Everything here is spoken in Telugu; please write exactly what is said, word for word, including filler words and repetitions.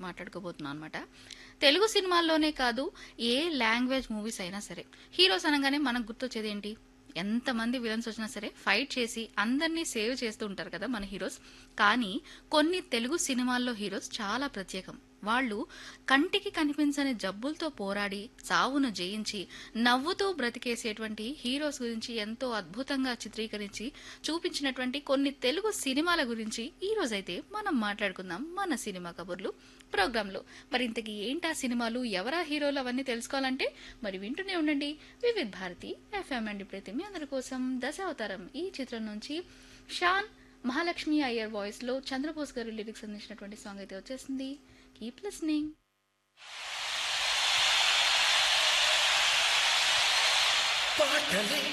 మాట్లాడుకోబోతున్నాం అనమాట. తెలుగు సినిమాల్లోనే కాదు, ఏ లాంగ్వేజ్ మూవీస్ అయినా సరే హీరోస్ అనగానే మనకు గుర్తొచ్చేది ఏంటి? ఎంతమంది విలన్స్ వచ్చినా సరే ఫైట్ చేసి అందరినీ సేవ్ చేస్తూ ఉంటారు కదా మన హీరోస్. కానీ కొన్ని తెలుగు సినిమాల్లో హీరోస్ చాలా ప్రత్యేకం. వాళ్ళు కంటికి కనిపించని జబ్బులతో పోరాడి సావును జయించి నవ్వుతూ బ్రతికేసేటువంటి హీరోస్ గురించి ఎంతో అద్భుతంగా చిత్రీకరించి చూపించినటువంటి కొన్ని తెలుగు సినిమాల గురించి ఈ రోజైతే మనం మాట్లాడుకుందాం మన సినిమా కబుర్లు ప్రోగ్రాంలో. మరి ఇంతకీ ఏంటా సినిమాలు, ఎవరా హీరోలు, అవన్నీ తెలుసుకోవాలంటే మరి వింటూనే ఉండండి వివిధ్ భారతి ఎఫ్ఎం. అండి ప్రతి మీ అందరి కోసం దశావతారం ఈ చిత్రం నుంచి షాన్ మహాలక్ష్మి అయ్యర్ వాయిస్ లో చంద్రబోస్ గారు లిరిక్స్ అందించినటువంటి సాంగ్ అయితే వచ్చేసింది. Keep listening.